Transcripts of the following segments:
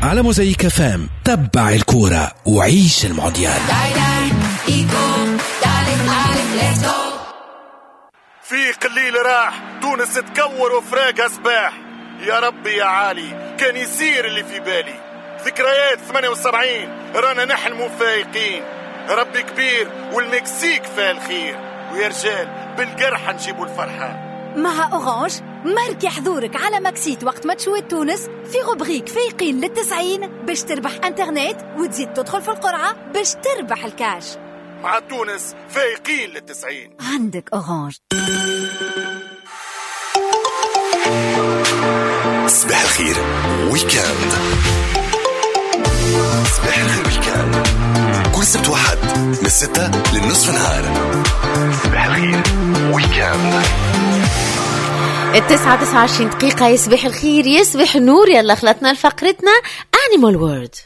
على موزايك فام. تبع الكورة وعيش المونديال. في قليل راح تونس تكور وفراقها سباح. يا ربي يا عالي كان يصير اللي في بالي. ذكريات 78 رانا نحلموا فايقين. ربي كبير والمكسيك فيها الخير. ويا رجال بالقرحة نجيبوا الفرحة. مع أورانج ماركي حضورك على ماكسيت وقت ما تشوت تونس في غبغيك فايقين لل90 باش تربح انترنت وتزيد تدخل في القرعة باش تربح الكاش. مع تونس فايقين لل90 عندك أورانج. صباح الخير ويكاند. صباح الخير ويكاند كل سبت واحد من 6 للنصف نهار. صباح الخير ويكاند 29 دقيقة. يصبح الخير يصبح النور. يلا خلطنا لفقرتنا Animal World.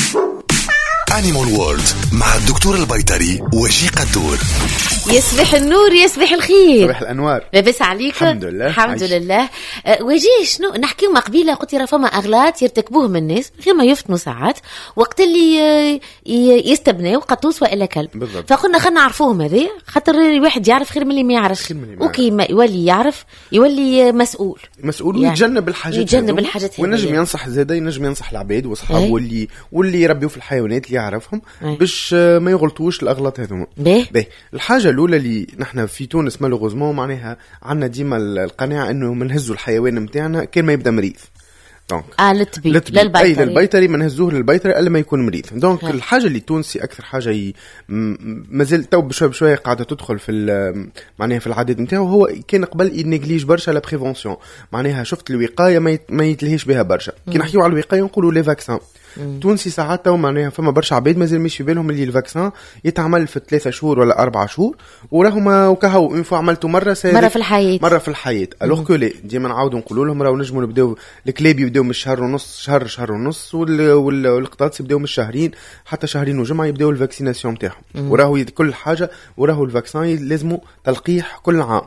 Animal World مع الدكتور البيطري وجي قدور. يصبح النور يصبح الخير. صباح الأنوار. لاباس عليك؟ الحمد لله. الحمد لله. وجيه شنو نحكيو ما قبيله قلت راه فما أغلاط يرتكبوهم الناس غير ما يفتنوا ساعات وقت اللي يستبنوا قطوس وإلا كلب بالضبط. فقلنا خلنا نعرفوهم هذي خاطر الواحد يعرف خير من اللي ما يعرفش وكي ما يولي يعرف يولي مسؤول يعني ويتجنب الحاجات ونجم ينصح زاده ينجم ينصح العباد واصحابه واللي يربيوا في الحيوانات اللي يعرفهم باش ما يغلطوش الأغلاط هذوما. الحاجة الأولى اللي نحن في تونس مالوغوزمون معناها عنا ديما القناعة إنه منهزوا الحيوان متاعنا كان ما يبدأ مريض. دونك للبيطري ما نهزوه للبيطري إلا ما يكون مريض. دونك الحاجة اللي تونسي أكثر حاجة مازال تو بشوي قاعدة تدخل في معناها في العادات متاعه. هو كان قبل ينجليج برشا لا بريفونسيون. معناها شفت الوقاية ما يتلهيش بها برشا. كي نحكيو على الوقاية نقولوا لي فاكسان. تونسي ساعات تو معناها فما برشا عباد مازال مش في بالهم اللي الفاكسان يتعمل في 3 شهور ولا 4 شهور وراهم وكهو انفو عملته مرة في الحياة الوغ كو لي ديما نعاودوا نقولوا لهم راهو نجموا نبداو الكلاب يبداو من شهر ونص والقطاط يبداو من شهرين حتى شهرين وجمعة يبداو الفاكسيناسيون تاعهم وراهو كل حاجة وراهو الفاكسان لازموا تلقيح كل عام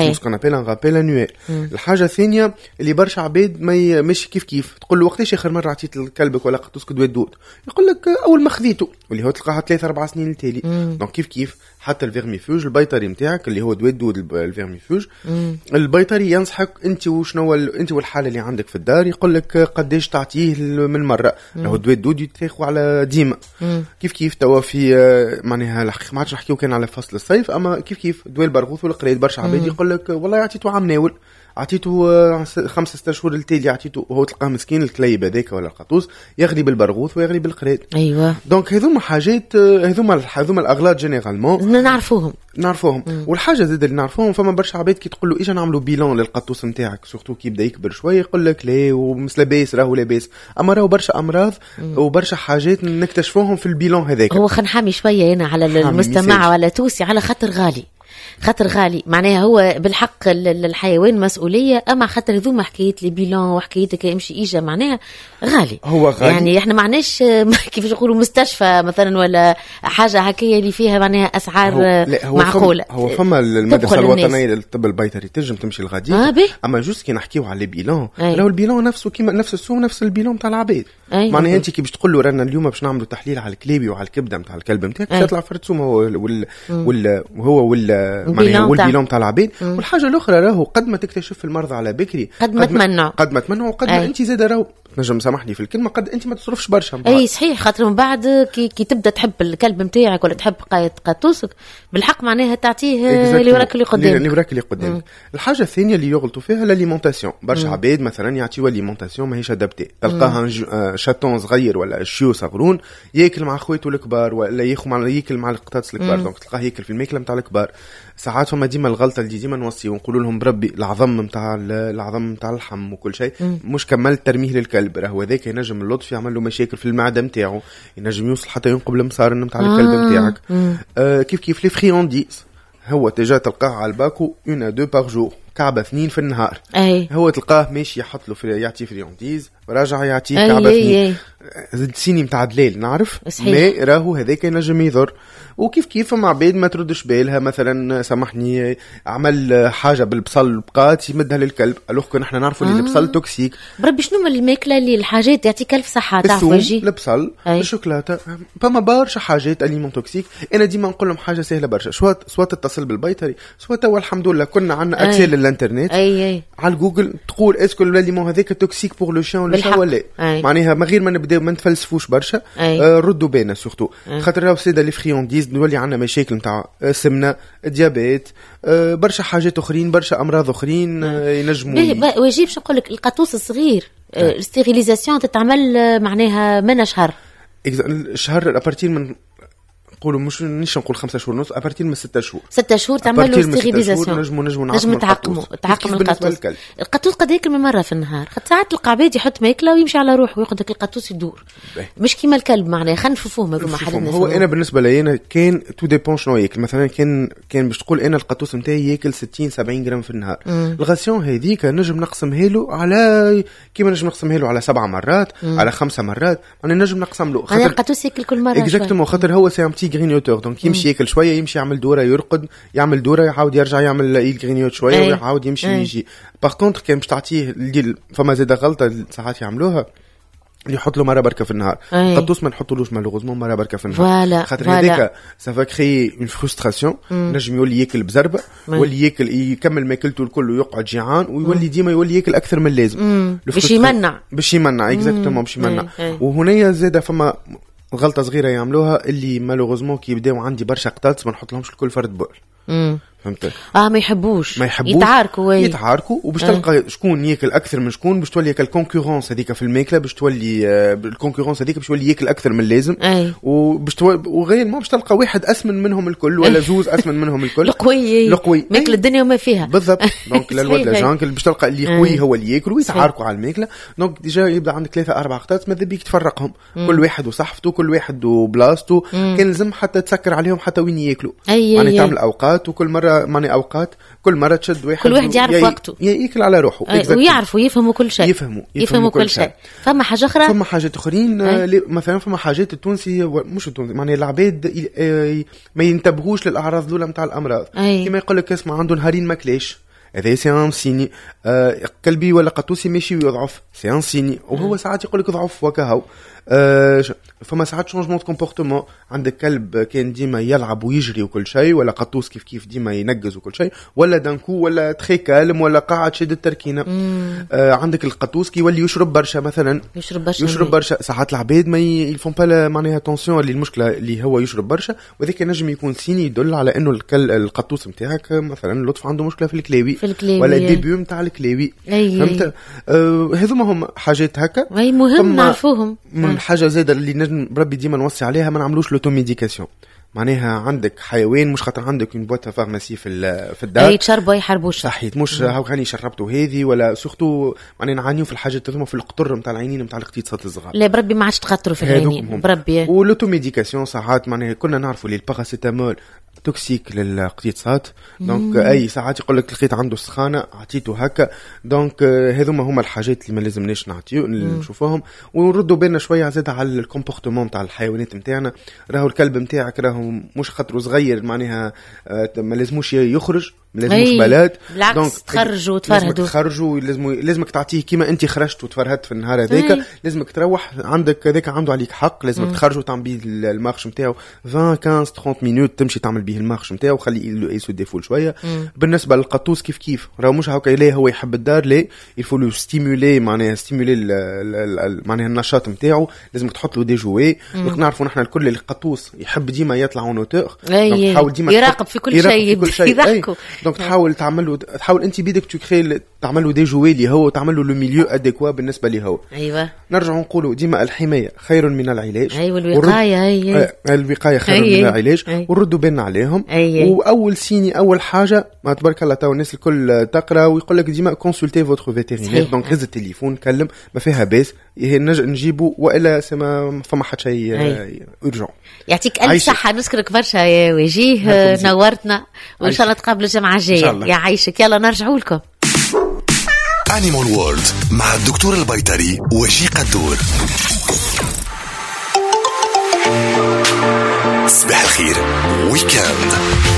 انويل. الحاجة الثانية اللي برشا عباد مش كيف تقول له وقتاش آخر مرة عطيت لكلبك ولا قطوسك دويدود يقول لك أول ما خذيته واللي هو تلقاها 3-4 سنين التالي. دونك كيف حتى الفيرميفوج البيطري متاعك اللي هو دويدود الفيرميفوج البيطري ينصحك انت وشنو انت والحالة اللي عندك في الدار يقول لك قديش تعطيه من مرة. لو دويدود يتاخوا على ديما كيف توا في معناها الحقيقة ما عادش نحكيو كان على فصل الصيف اما كيف دوي البرغوث والقريد برشا عباد يقول لك والله عطيته عام ناول عطيته 5-6 شهور التالي عطيته وهو تلقاه مسكين الكليب هذاك ولا القطوس يغلي بالبرغوث ويغلي بالقريد. ايوه دونك هذوما حاجات هذوما الاغلاط جينيرالمون نعرفوهم. والحاجه زاد اللي نعرفوهم فما برشا عباد كي تقول له اجا نعملوا بيلون للقطوس نتاعك سورتو كي يبدا يكبر شويه يقول لك لا ومس لاباس راهو لاباس اما راهو برشا امراض وبرشا حاجات نكتشفوهم في البيلون هذاك. هو خنحامي شويه هنا على المستمع ولا توسي على خاطر غالي معناها هو بالحق الحيوان مسؤولية أما خاطر هذوما حكاية لي بيلون وحكايتك يمشي إيجا معناها هو غالي يعني إحنا معناش كيف يقولوا مستشفى مثلا ولا حاجة هكية اللي فيها معناها أسعار معقولة. هو فما المدرسة الوطنية للطب البيطري تنجم تمشي الغادية أما جوست كي نحكيو على لي بيلون لو البيلون نفسه كيما نفس السوق نفس البيلون تاع العباد معناها أنت كي باش تقول له رانا اليوم باش نعملوا تحليل على الكليبي وعلى الكبدة متاع الكلب متاعك تطلع فرتسوم هو والبيلون تاع العباد. والحاجه الاخرى راهو قد ما تكتشف المرضى على بكري قد ما تمنعوا وقد ما انت زاد راهو نجم سامحني في الكلمه قد انت ما تصرفش برشا اي صحيح خاطر من بعد كي تبدا تحب الكلب نتاعك ولا تحب قطوسك بالحق معناها تعطيه اللي وراك اللي قدامك. الحاجه الثانيه اللي يغلطوا فيها لاليمونطاسيون. برشا عباد مثلا يعطيوا اليمونطاسيون ماهيش ادابتي تلقاها شاتون صغير ولا شيو صغرون ياكل مع اخواته الكبار ولا ياكل مع القطاطس الكبار دونك تلقاه ياكل في الماكله نتاع الكبار. ساعات فما ديما الغلطه اللي ديما نوصي ونقولوا لهم بربي العظم نتاع اللحم وكل شيء مش كمل ترميه للكلب راهو هذاك ينجم اللطف يعمل له مشاكل في المعده نتاعو ينجم يوصل حتى ينقب المصارن نتاع الكلب نتاعك. كيف لي فريانديز هو تجا تلقاه على الباكو 1-2 باغ جور كعبه 2 في النهار هو تلقاه ماشي يحط له يعطي فرينديز راجع يعطيه كعبه 2 سيني متاع دليل نعرف ما راهو هذاك ينجم يضر. وكيف كيف مع عباد ما تردش بالها، مثلا سامحني عمل حاجه بالبصل بقات يمدها للكلب، الوغ كنا احنا نعرفوا اللي البصل توكسيك. بربي شنو الماكله اللي الحاجات يعطيك الف صحه تعرفوا يجي البصل الشوكولاته، فما برشا حاجات اليمون توكسيك. انا ديما نقول لهم حاجه سهله برشا، سواء تتصل بالبيطري سواء توا الحمد لله كنا عندنا اكسي للانترنت على جوجل، تقول اسكو الليمون هذاك توكسيك بور لو شان ولا شا ولا معناها من غير ما نبداو ما نتفلسفوش برشا. ردوا بينا سورتو خاطر راهو سيده لي فريونديز نولي عندنا مشاكل نتاع سمنه ديابيت برشا حاجات اخرين برشا امراض اخرين ينجموا. ويجيبش نقول لك القطوس الصغير الاستيريليزاسيون تتعمل معناها من شهر الشهر ابارتين من نقولوا مش نقول 5 شهور ونص، ابارتين من 6 شهور 6 شهور تعملوا ستيريليزاسيون. نجموا تعقم القطوس. القطوس قد ياكل من مره في النهار؟ خاطر ساعات تلقى عباد يحط ماكله ويمشي على روحه وياخذ داك القطوس يدور مش كيما الكلب معناها خنففوه هذوما حالنا. هو انا بالنسبه لي انا كان تو ديبون شنو ياكل. مثلا كان باش تقول انا القطوس نتاعي ياكل 60 70 غرام في النهار. الغاسيون هذيك نجم نقسمها له على كيما نجم نقسمها له على 7 مرات على 5 مرات، انا نجم نقسم له خاطر القطوس ياكل كل مره اكزاكتومون خاطر هو سي ام تي غرينيوتور. دونك يمشي ياكل شويه يمشي يعمل دوره يرقد يعمل دوره يعاود يرجع يعمل الغرينيوت شويه ويعاود يمشي ويجي. باغ كونطخ كان باش تعطيه فما زاده غلطه ساعات يعملوها اللي يحط له مره بركه في النهار. قطوس ما نحطولوش مالوغوزمون مره بركه في النهار خاطر هذاك سافا كري اون فرستراسيون. نجم يولي ياكل بزربه واللي ياكل يكمل ماكلته الكل ويقعد جيعان ويولي ديما يولي ياكل اكثر من اللازم باش يمنع اكزاكتومون باش يمنع. وهنا زاده فما غلطه صغيره يعملوها اللي مالوغوزمون كي يبداو عندي برشا قطاط ما نحط لهمش الكل فرد بول. فهمت؟ ما يحبوش يتعاركوا وباش تلقى شكون ياكل اكثر من شكون باش تولي ياكل كونكورونس هذيك في الماكله باش تولي الكونكورونس هذيك باش يولي ياكل اكثر من اللازم وباش وغير ما باش تلقى واحد اسمن منهم الكل ولا زوز اسمن منهم الكل. القوي ماكل الدنيا وما فيها بالضبط. دونك للولد لجانكل باش تلقى اللي قوي هو اللي ياكل ويتعاركوا على الماكله. دونك ديجا يبدا عندك 3 4 قطاط ماذا بيك تفرقهم كل واحد وصحفته كل واحد وبلاصته. كان لازم حتى تسكر عليهم حتى وين ياكلوا يعني تعمل اوقات وكل مره ماني اوقات كل مره تشد واحد كل واحد يعرف وقته ياكل على روحه ويعرفوا يفهموا كل شيء يفهموا كل شيء. فما حاجه اخرى فما حاجات اخرين مثلا فما حاجات التونسي مش التونسي معناها العباد ما ينتبهوش للاعراض الاولى نتاع الامراض. كما يقول لك اسمع عنده نهارين ماكليش هذا سي ان سيني. قلبي ولا قطوسي ماشي ويضعف سي ان سيني. وهو ساعات يقول لك ضعف وكهو. فما ساعات شونجمون كومبورتمون عندك كلب كان ديما يلعب ويجري وكل شيء ولا قطوس كيف ديما ينقز وكل شيء ولا دانكو ولا تخي كالم ولا قاعد شد التركينه. عندك القطوس كي يولي يشرب برشا مثلا يشرب برشا ساعات العباد ما يفهم با معناها تونسيون اللي المشكله اللي هو يشرب برشا وذاك نجم يكون سيني يدل على انه القطوس نتاعك مثلا لطف عنده مشكله في الكلاوي ولا الديبيو نتاع الكلاوي. فهمت؟ هذوما هم حاجات هكا مهم نعرفوهم. الحاجه زاده اللي نجم ربي ديما نوصي عليها ما نعملوش لوتوميديكاسيون. معناها عندك حيوان مش خاطر عندك اون بوات فارماسي في الدار يتشربوا يحربوش صحيت مش هاو غاني شربته هذه ولا سورتو معناها نعانيو في الحاجات هذوما في القطر نتاع العينين نتاع الاقتصاد الصغار. لا بربي ما عادش تخطروا في العينين بربي. ولوتوميديكاسيون ساعات معناها كنا نعرفوا لي الباراسيتامول توكسيك للقطيصات. دونك اي ساعات يقول لك لقيت عنده سخانه عطيته هكا. دونك هذوما هما الحاجات اللي ما لازمناش نعطيو نشوفوهم ونردوا بالنا شويه زاد على الكومبورتمون تاع الحيوانات نتاعنا. راهو الكلب نتاعك راهو مش خاطره صغير معناها ما لازموش يخرج لازموش بلاد. بالعكس تخرجوا وتفرهدوا لازمك تعطيه كيما انت خرجت وتفرهدت في النهار هذاك. لازمك تروح عندك هذاك عنده عليك حق. لازمك تخرج وتعمل به المارش نتاعو 20 15 30 مينوت تمشي تعمل به المارش نتاعو وخليه يسود فول شويه. بالنسبه للقطوس كيف راهو مش هكا ليه هو يحب الدار ليه يفولو ستيمولي معناها معناها النشاط نتاعو. لازمك تحط له دي جوي. نعرفوا نحن الكل القطوس يحب ديما يطلع اونوتور. تحاول ديما يراقب في كل شيء يضحكوا. دونك تحاول انت بيدك تكري تعمل له دي جوي اللي هو تعمل له لو ميليو اديكوا بالنسبه ليه هو. ايوه نرجع نقولوا ديما الحمايه خير من العلاج. ايوه الوقايه الوقايه خير من العلاج. ونردوا بالنا عليهم. واول سيني اول حاجه ما تبارك الله تو الناس الكل تقرا ويقول لك ديما كونسلتي فوتر فيتيرينير. دونك هز التليفون كلم ما فيها باس نجيبوا والا فما حد شيء اورجون. يعطيك الف صحه. نشكرك برشا يا وجيه نورتنا وان شاء الله تقابل الجمعه الجايه. يعيشك. يلا نرجعوا لكم أنيمال وورلد مع الدكتور البيطري وجيه قدور. صباح الخير ويكاند.